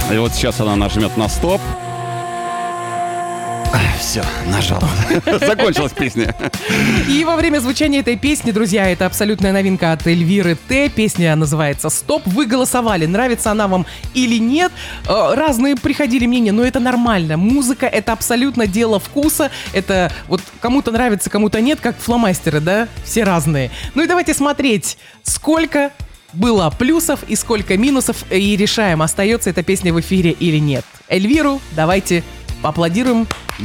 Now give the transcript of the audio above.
И вот сейчас она нажмет на стоп. Все, нажал. Закончилась песня. И во время звучания этой песни, друзья, это абсолютная новинка от Эльвиры Т. Песня называется «Стоп». Вы голосовали, нравится она вам или нет. Разные приходили мнения, но это нормально. Музыка — это абсолютно дело вкуса. Это вот кому-то нравится, кому-то нет, как фломастеры, да? Все разные. Ну и давайте смотреть, сколько было плюсов и сколько минусов, и решаем, остается эта песня в эфире или нет. Эльвиру давайте поаплодируем.